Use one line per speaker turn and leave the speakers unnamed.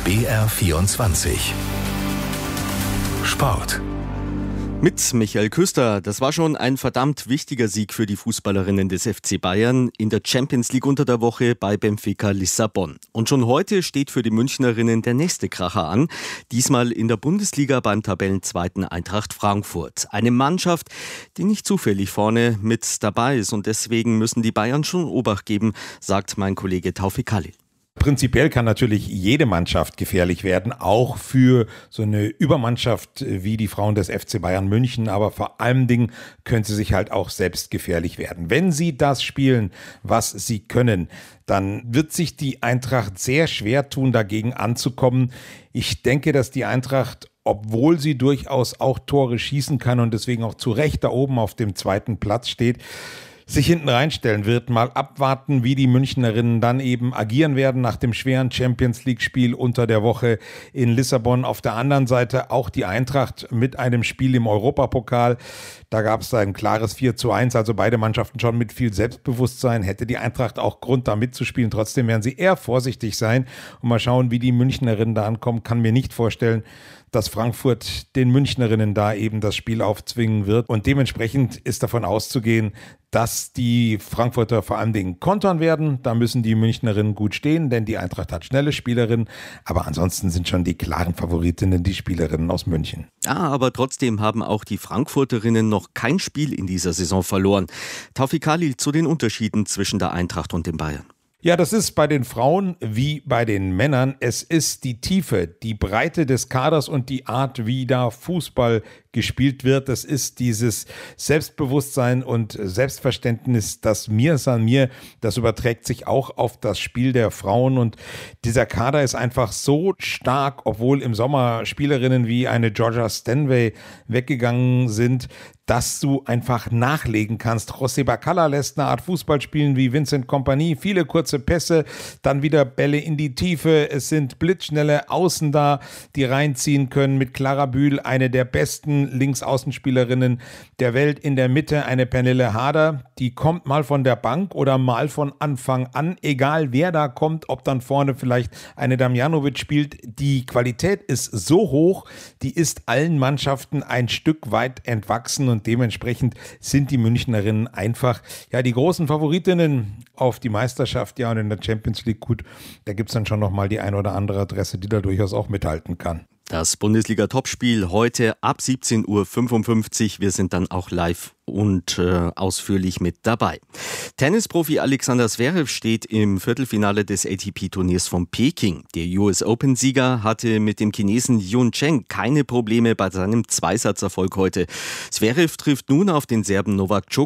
BR24 Sport.
Mit Michael Küster. Das war schon ein verdammt wichtiger Sieg für die Fußballerinnen des FC Bayern in der Champions League unter der Woche bei Benfica Lissabon. Und schon heute steht für die Münchnerinnen der nächste Kracher an. Diesmal in der Bundesliga beim Tabellenzweiten Eintracht Frankfurt. Eine Mannschaft, die nicht zufällig vorne mit dabei ist. Und deswegen müssen die Bayern schon Obacht geben, sagt mein Kollege Taufik Khalil.
Prinzipiell kann natürlich jede Mannschaft gefährlich werden, auch für so eine Übermannschaft wie die Frauen des FC Bayern München. Aber vor allen Dingen können sie sich halt auch selbst gefährlich werden. Wenn sie das spielen, was sie können, dann wird sich die Eintracht sehr schwer tun, dagegen anzukommen. Ich denke, dass die Eintracht, obwohl sie durchaus auch Tore schießen kann und deswegen auch zu Recht da oben auf dem zweiten Platz steht, sich hinten reinstellen wird, mal abwarten, wie die Münchnerinnen dann eben agieren werden nach dem schweren Champions-League-Spiel unter der Woche in Lissabon. Auf der anderen Seite auch die Eintracht mit einem Spiel im Europapokal. Da gab es ein klares 4:1, also beide Mannschaften schon mit viel Selbstbewusstsein. Hätte die Eintracht auch Grund, da mitzuspielen. Trotzdem werden sie eher vorsichtig sein und mal schauen, wie die Münchnerinnen da ankommen. Kann mir nicht vorstellen, dass Frankfurt den Münchnerinnen da eben das Spiel aufzwingen wird. Und dementsprechend ist davon auszugehen, dass die Frankfurter vor allen Dingen kontern werden. Da müssen die Münchnerinnen gut stehen, denn die Eintracht hat schnelle Spielerinnen. Aber ansonsten sind schon die klaren Favoritinnen die Spielerinnen aus München.
Aber trotzdem haben auch die Frankfurterinnen noch kein Spiel in dieser Saison verloren. Taufik Khalil zu den Unterschieden zwischen der Eintracht und den Bayern.
Ja, das ist bei den Frauen wie bei den Männern. Es ist die Tiefe, die Breite des Kaders und die Art, wie da Fußball gespielt wird. Das ist dieses Selbstbewusstsein und Selbstverständnis, das Mir san mir, das überträgt sich auch auf das Spiel der Frauen. Und dieser Kader ist einfach so stark, obwohl im Sommer Spielerinnen wie eine Georgia Stanway weggegangen sind, dass du einfach nachlegen kannst. José Bacalla lässt eine Art Fußball spielen wie Vincent Kompany. Viele kurze Pässe, dann wieder Bälle in die Tiefe. Es sind blitzschnelle Außen da, die reinziehen können. Mit Clara Bühl, eine der besten Linksaußenspielerinnen der Welt. In der Mitte eine Pernille Harder. Die kommt mal von der Bank oder mal von Anfang an. Egal wer da kommt, ob dann vorne vielleicht eine Damjanovic spielt. Die Qualität ist so hoch, die ist allen Mannschaften ein Stück weit entwachsen. Und dementsprechend sind die Münchnerinnen einfach die großen Favoritinnen auf die Meisterschaft. Ja, und in der Champions League, gut, da gibt es dann schon nochmal die ein oder andere Adresse, die da durchaus auch mithalten kann.
Das Bundesliga-Topspiel heute ab 17:55 Uhr. Wir sind dann auch live und ausführlich mit dabei. Tennisprofi Alexander Zverev steht im Viertelfinale des ATP-Turniers von Peking. Der US Open-Sieger hatte mit dem Chinesen Yun Cheng keine Probleme bei seinem Zweisatzerfolg heute. Zverev trifft nun auf den Serben Novak Djokovic.